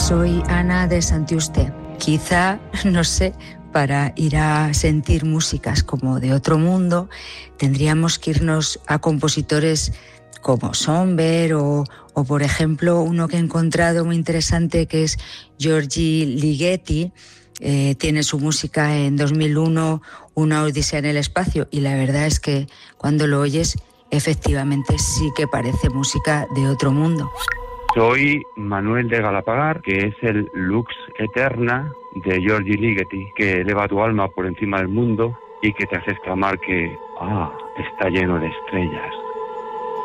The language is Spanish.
Soy Ana de Santiuste. Quizá, no sé, para ir a sentir músicas como de otro mundo, tendríamos que irnos a compositores como Somber o por ejemplo, uno que he encontrado muy interesante que es Giorgi Ligeti. Tiene su música en 2001, Una odisea en el espacio, y la verdad es que cuando lo oyes, efectivamente sí que parece música de otro mundo. Soy Manuel de Galapagar, que es el Lux Eterna de Giorgi Ligeti, que eleva tu alma por encima del mundo y que te hace exclamar que está lleno de estrellas.